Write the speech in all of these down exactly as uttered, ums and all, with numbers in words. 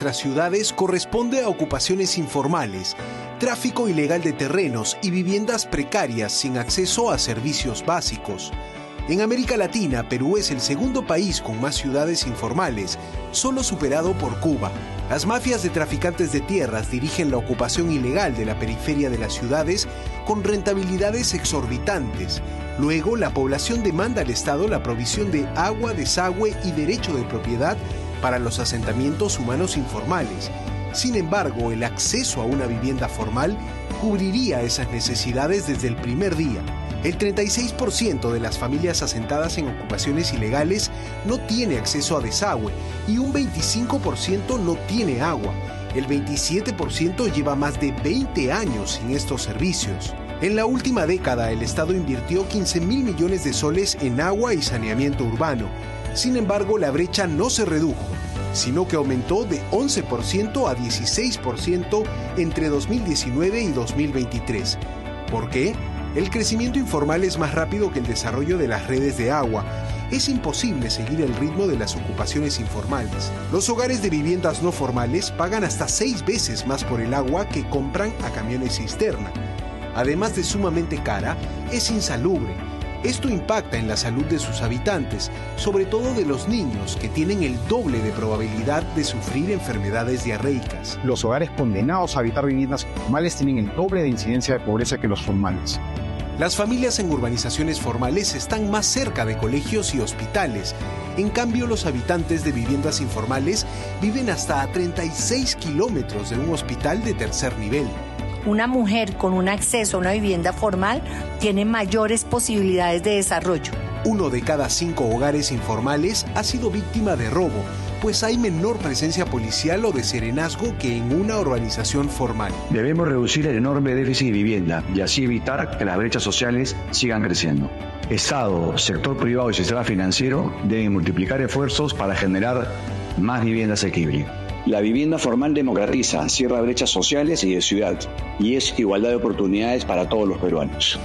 nuestras ciudades corresponde a ocupaciones informales, tráfico ilegal de terrenos y viviendas precarias sin acceso a servicios básicos. En América Latina, Perú es el segundo país con más ciudades informales, solo superado por Cuba. Las mafias de traficantes de tierras dirigen la ocupación ilegal de la periferia de las ciudades con rentabilidades exorbitantes. Luego, la población demanda al Estado la provisión de agua, desagüe y derecho de propiedad para los asentamientos humanos informales. Sin embargo, el acceso a una vivienda formal cubriría esas necesidades desde el primer día. El treinta y seis por ciento de las familias asentadas en ocupaciones ilegales no tiene acceso a desagüe y un veinticinco por ciento no tiene agua. El veintisiete por ciento lleva más de veinte años sin estos servicios. En la última década, el Estado invirtió quince mil millones de soles en agua y saneamiento urbano. Sin embargo, la brecha no se redujo, sino que aumentó de once por ciento a dieciséis por ciento entre dos mil diecinueve y dos mil veintitrés. ¿Por qué? El crecimiento informal es más rápido que el desarrollo de las redes de agua. Es imposible seguir el ritmo de las ocupaciones informales. Los hogares de viviendas no formales pagan hasta seis veces más por el agua que compran a camiones cisterna. Además de sumamente cara, es insalubre. Esto impacta en la salud de sus habitantes, sobre todo de los niños, que tienen el doble de probabilidad de sufrir enfermedades diarreicas. Los hogares condenados a habitar viviendas informales tienen el doble de incidencia de pobreza que los formales. Las familias en urbanizaciones formales están más cerca de colegios y hospitales. En cambio, los habitantes de viviendas informales viven hasta a treinta y seis kilómetros de un hospital de tercer nivel. Una mujer con un acceso a una vivienda formal tiene mayores posibilidades de desarrollo. Uno de cada cinco hogares informales ha sido víctima de robo, pues hay menor presencia policial o de serenazgo que en una urbanización formal. Debemos reducir el enorme déficit de vivienda y así evitar que las brechas sociales sigan creciendo. Estado, sector privado y sistema financiero deben multiplicar esfuerzos para generar más vivienda asequible. La vivienda formal democratiza, cierra brechas sociales y de ciudad, y es igualdad de oportunidades para todos los peruanos.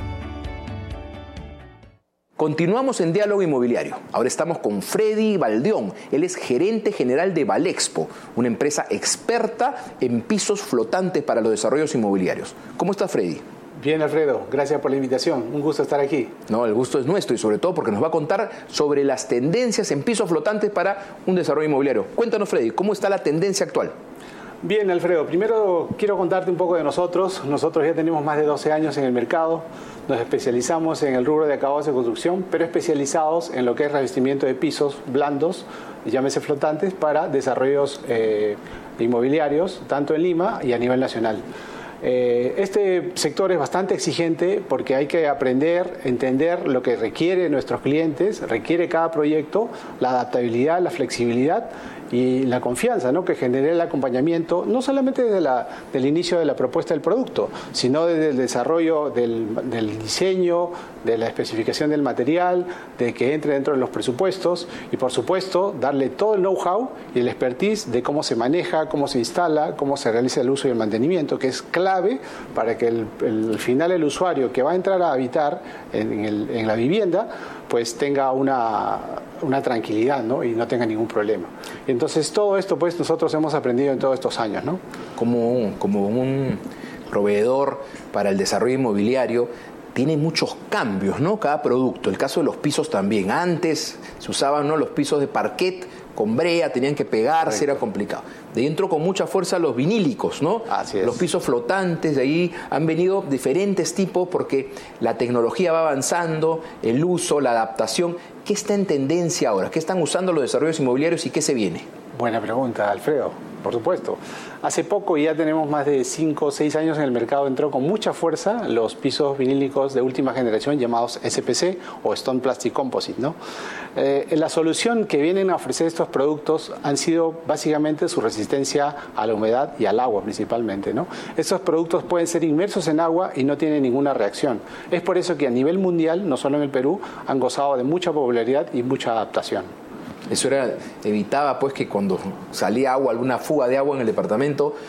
Continuamos en Diálogo Inmobiliario. Ahora estamos con Freddy Baldeón. Él es gerente general de Valexpo, una empresa experta en pisos flotantes para los desarrollos inmobiliarios. ¿Cómo está, Freddy? Bien, Alfredo, gracias por la invitación. Un gusto estar aquí. No, el gusto es nuestro y sobre todo porque nos va a contar sobre las tendencias en pisos flotantes para un desarrollo inmobiliario. Cuéntanos, Freddy, ¿cómo está la tendencia actual? Bien, Alfredo, primero quiero contarte un poco de nosotros. Nosotros ya tenemos más de doce años en el mercado. Nos especializamos en el rubro de acabados de construcción, pero especializados en lo que es revestimiento de pisos blandos, llámese flotantes, para desarrollos eh, inmobiliarios, tanto en Lima y a nivel nacional. Este sector es bastante exigente porque hay que aprender, entender lo que requiere nuestros clientes, requiere cada proyecto, la adaptabilidad, la flexibilidad y la confianza, ¿no?, que genere el acompañamiento, no solamente desde la, del inicio de la propuesta del producto, sino desde el desarrollo del, del diseño, de la especificación del material, de que entre dentro de los presupuestos y, por supuesto, darle todo el know-how y el expertise de cómo se maneja, cómo se instala, cómo se realiza el uso y el mantenimiento, que es clave para que el, el, al final el usuario que va a entrar a habitar en, el, en la vivienda pues tenga una, una tranquilidad, ¿no?, y no tenga ningún problema. Entonces todo esto pues nosotros hemos aprendido en todos estos años, ¿no? Como, como un proveedor para el desarrollo inmobiliario tiene muchos cambios, ¿no?, cada producto. El caso de los pisos también. Antes se usaban, ¿no?, los pisos de parquet con brea, tenían que pegarse, correcto, era complicado. De ahí entró con mucha fuerza los vinílicos, ¿no? Así es. Los pisos flotantes, de ahí han venido diferentes tipos porque la tecnología va avanzando, el uso, la adaptación. ¿Qué está en tendencia ahora? ¿Qué están usando los desarrollos inmobiliarios y qué se viene? Buena pregunta, Alfredo. Por supuesto. Hace poco, ya tenemos más de cinco o seis años en el mercado, entró con mucha fuerza los pisos vinílicos de última generación llamados S P C o Stone Plastic Composite, ¿no? Eh, la solución que vienen a ofrecer estos productos han sido básicamente su resistencia a la humedad y al agua principalmente, ¿no? Estos productos pueden ser inmersos en agua y no tienen ninguna reacción. Es por eso que a nivel mundial, no solo en el Perú, han gozado de mucha popularidad y mucha adaptación. Eso era, evitaba pues que cuando salía agua, alguna fuga de agua en el departamento,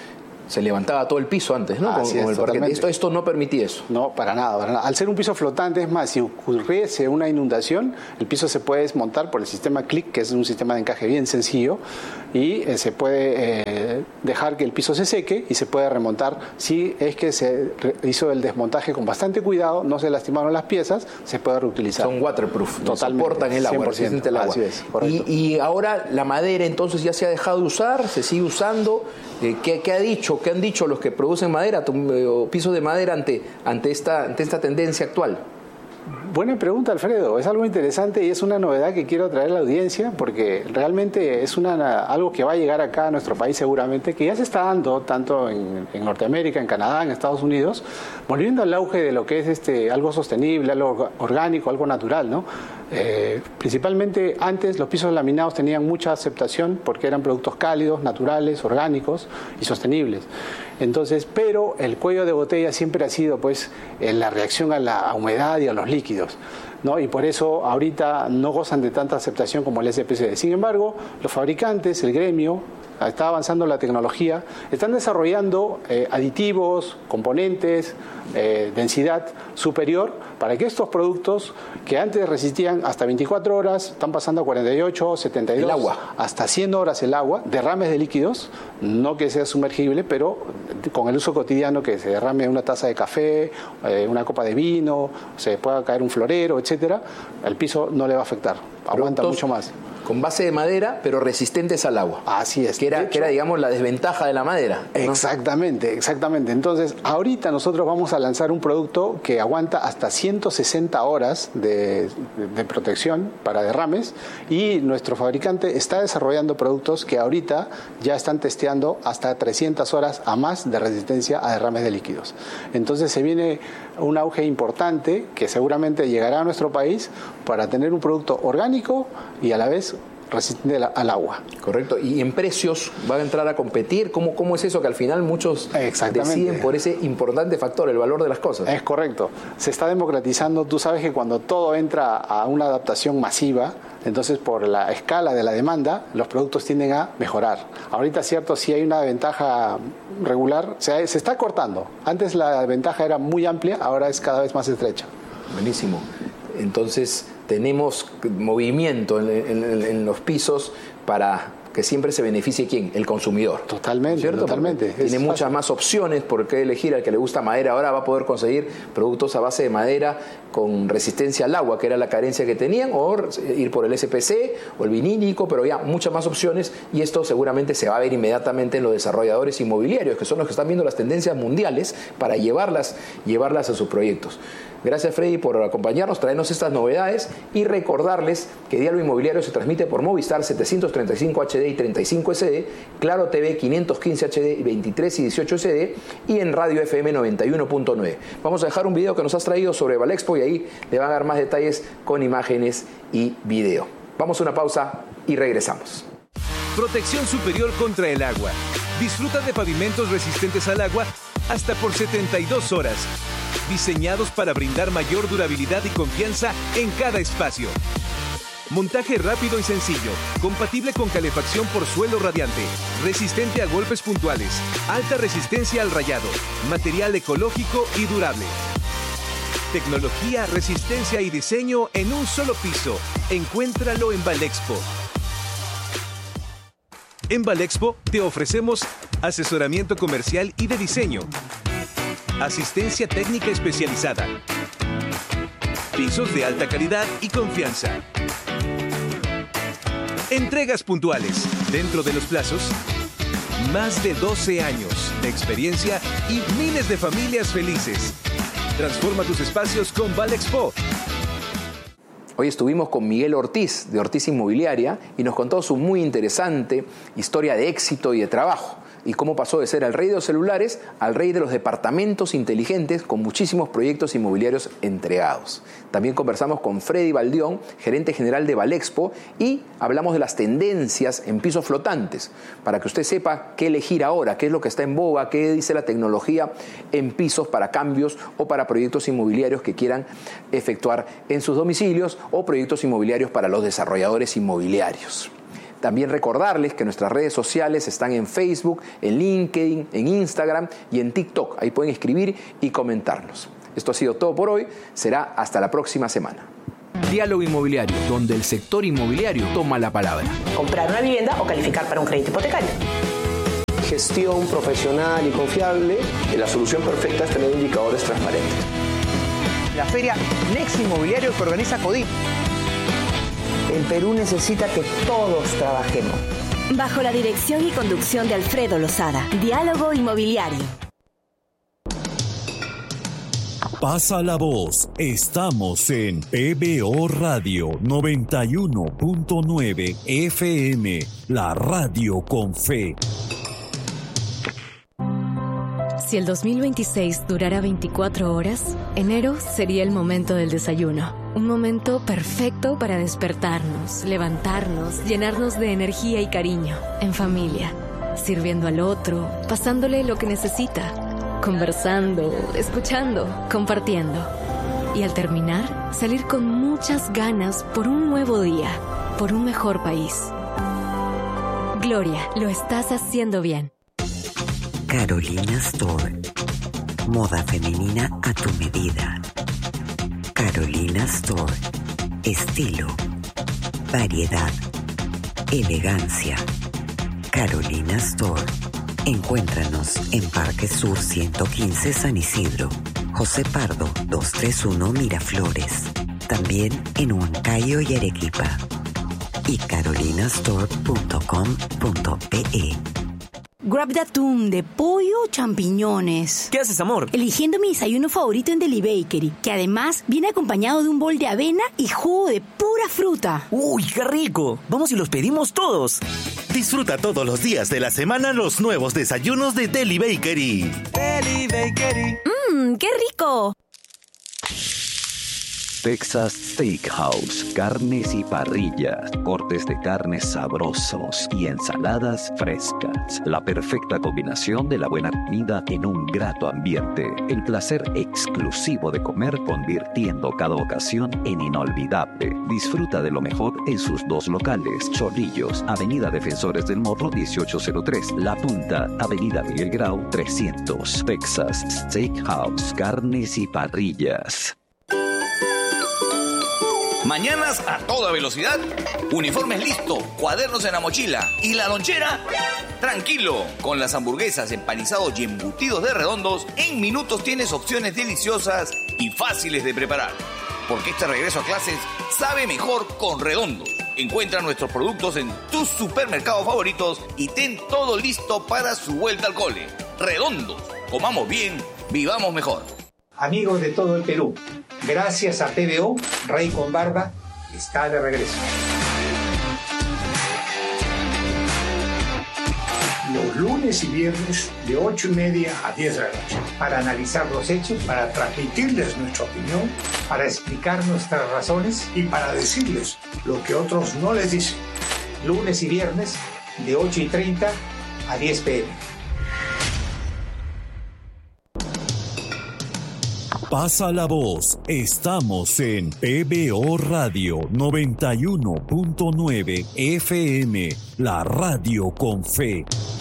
se levantaba todo el piso antes, ¿no? Así con, es, con el parquet. Esto, totalmente. esto no permitía eso. No, para nada, para nada. Al ser un piso flotante, es más, si ocurriese una inundación, el piso se puede desmontar por el sistema click, que es un sistema de encaje bien sencillo, y eh, se puede eh, dejar que el piso se seque y se puede remontar. Si es que se hizo el desmontaje con bastante cuidado, no se lastimaron las piezas, se puede reutilizar. Son waterproof, ¿no? Totalmente, Soportan el agua, cien por ciento, resistente al agua. así es, correcto. y, y ahora la madera entonces ya se ha dejado de usar, se sigue usando. Eh, ¿qué, ¿Qué ha dicho? ¿Qué han dicho los que producen madera o pisos de madera ante, ante, esta, ante esta tendencia actual? Buena pregunta, Alfredo. Es algo interesante y es una novedad que quiero traer a la audiencia porque realmente es una, algo que va a llegar acá a nuestro país seguramente, que ya se está dando tanto en, en Norteamérica, en Canadá, en Estados Unidos, volviendo al auge de lo que es este algo sostenible, algo orgánico, algo natural, ¿no? Eh, principalmente antes los pisos laminados tenían mucha aceptación porque eran productos cálidos, naturales, orgánicos y sostenibles. Entonces, pero el cuello de botella siempre ha sido pues en la reacción a la humedad y a los líquidos, ¿no? Y por eso ahorita no gozan de tanta aceptación como el S P C. Sin embargo, los fabricantes, el gremio, está avanzando la tecnología, están desarrollando eh, aditivos, componentes, eh, densidad superior para que estos productos que antes resistían hasta veinticuatro horas, están pasando a cuarenta y ocho, setenta y dos, el agua. hasta cien horas el agua, derrames de líquidos, no que sea sumergible, pero con el uso cotidiano que se derrame una taza de café, eh, una copa de vino, se pueda caer un florero, etcétera, el piso no le va a afectar, aguanta Productos mucho más. Con base de madera, pero resistentes al agua. Así es. Que era, De hecho, que era digamos, la desventaja de la madera, ¿no? Exactamente, exactamente. Entonces, ahorita nosotros vamos a lanzar un producto que aguanta hasta ciento sesenta horas de, de, de protección para derrames y nuestro fabricante está desarrollando productos que ahorita ya están testeando hasta trescientas horas a más de resistencia a derrames de líquidos. Entonces, se viene un auge importante que seguramente llegará a nuestro país para tener un producto orgánico y a la vez resistente al agua. Correcto. ¿Y en precios van a entrar a competir? ¿Cómo, cómo es eso que al final muchos deciden por ese importante factor, el valor de las cosas? Es correcto. Se está democratizando. Tú sabes que cuando todo entra a una adaptación masiva, entonces por la escala de la demanda, los productos tienden a mejorar. Ahorita, cierto, si hay una ventaja regular, se, se está cortando. Antes la ventaja era muy amplia, ahora es cada vez más estrecha. Buenísimo. Entonces tenemos movimiento en, en, en los pisos para que siempre se beneficie ¿quién? El consumidor. Totalmente, ¿cierto? totalmente. Porque tiene muchas más opciones por qué elegir. Al que le gusta madera ahora va a poder conseguir productos a base de madera con resistencia al agua, que era la carencia que tenían, o ir por el S P C o el vinílico, pero ya muchas más opciones, y esto seguramente se va a ver inmediatamente en los desarrolladores inmobiliarios, que son los que están viendo las tendencias mundiales para llevarlas, llevarlas a sus proyectos. Gracias, Freddy, por acompañarnos, traernos estas novedades y recordarles que Diálogo Inmobiliario se transmite por Movistar setecientos treinta y cinco H D y treinta y cinco S D, Claro T V quinientos quince H D y veintitrés y dieciocho S D y en Radio F M noventa y uno punto nueve. Vamos a dejar un video que nos has traído sobre Valexpo y ahí le van a dar más detalles con imágenes y video. Vamos a una pausa y regresamos. Protección superior contra el agua. Disfruta de pavimentos resistentes al agua hasta por setenta y dos horas. Diseñados para brindar mayor durabilidad y confianza en cada espacio. Montaje rápido y sencillo, compatible con calefacción por suelo radiante, resistente a golpes puntuales, alta resistencia al rayado, material ecológico y durable. Tecnología, resistencia y diseño en un solo piso. Encuéntralo en Valexpo. En Valexpo te ofrecemos asesoramiento comercial y de diseño, asistencia técnica especializada, pisos de alta calidad y confianza, entregas puntuales dentro de los plazos, más de doce años de experiencia y miles de familias felices. Transforma tus espacios con Valexpo. Hoy estuvimos con Miguel Ortiz, de Ortiz Inmobiliaria, y nos contó su muy interesante historia de éxito y de trabajo, y cómo pasó de ser el rey de los celulares al rey de los departamentos inteligentes con muchísimos proyectos inmobiliarios entregados. También conversamos con Freddy Baldión, gerente general de Valexpo, y hablamos de las tendencias en pisos flotantes, para que usted sepa qué elegir ahora, qué es lo que está en boga, qué dice la tecnología en pisos para cambios o para proyectos inmobiliarios que quieran efectuar en sus domicilios o proyectos inmobiliarios para los desarrolladores inmobiliarios. También recordarles que nuestras redes sociales están en Facebook, en LinkedIn, en Instagram y en TikTok. Ahí pueden escribir y comentarnos. Esto ha sido todo por hoy. Será hasta la próxima semana. Diálogo Inmobiliario, donde el sector inmobiliario toma la palabra. Comprar una vivienda o calificar para un crédito hipotecario. Gestión profesional y confiable. La solución perfecta es tener indicadores transparentes. La feria Next Inmobiliario que organiza CODIP. El Perú necesita que todos trabajemos. Bajo la dirección y conducción de Alfredo Lozada. Diálogo Inmobiliario. Pasa la voz. Estamos en P B O Radio noventa y uno punto nueve F M, la radio con fe. Si el dos mil veintiséis durara veinticuatro horas, enero sería el momento del desayuno. Un momento perfecto para despertarnos, levantarnos, llenarnos de energía y cariño, en familia, sirviendo al otro, pasándole lo que necesita, conversando, escuchando, compartiendo. Y al terminar, salir con muchas ganas por un nuevo día, por un mejor país. Gloria, lo estás haciendo bien. Carolina Store. Moda femenina a tu medida. Carolina Store. Estilo, variedad, elegancia. Carolina Store. Encuéntranos en Parque Sur ciento quince San Isidro, José Pardo doscientos treinta y uno Miraflores. También en Huancayo y Arequipa. Y carolinastore punto com punto pe. Grab de atún, de pollo o champiñones. ¿Qué haces, amor? Eligiendo mi desayuno favorito en Deli Bakery, que además viene acompañado de un bol de avena y jugo de pura fruta. ¡Uy, qué rico! Vamos y los pedimos todos. Disfruta todos los días de la semana los nuevos desayunos de Deli Bakery. Deli Bakery. ¡Mmm, qué rico! Texas Steakhouse, carnes y parrillas, cortes de carnes sabrosos y ensaladas frescas. La perfecta combinación de la buena comida en un grato ambiente. El placer exclusivo de comer convirtiendo cada ocasión en inolvidable. Disfruta de lo mejor en sus dos locales. Chorrillos, Avenida Defensores del Morro dieciocho cero tres. La Punta, Avenida Miguel Grau trescientos. Texas Steakhouse, carnes y parrillas. Mañanas a toda velocidad, uniformes listo, cuadernos en la mochila y la lonchera. Tranquilo, con las hamburguesas, empanizados y embutidos de Redondos, en minutos tienes opciones deliciosas y fáciles de preparar. Porque este regreso a clases sabe mejor con Redondos. Encuentra nuestros productos en tus supermercados favoritos y ten todo listo para su vuelta al cole. Redondos, comamos bien, vivamos mejor. Amigos de todo el Perú, gracias a P B O, Rey con Barba está de regreso. Los lunes y viernes de ocho y media a diez de la noche, para analizar los hechos, para transmitirles nuestra opinión, para explicar nuestras razones y para decirles lo que otros no les dicen. Lunes y viernes de ocho y treinta a diez pe eme. Pasa la voz. Estamos en P B O Radio noventa y uno punto nueve F M, la radio con fe.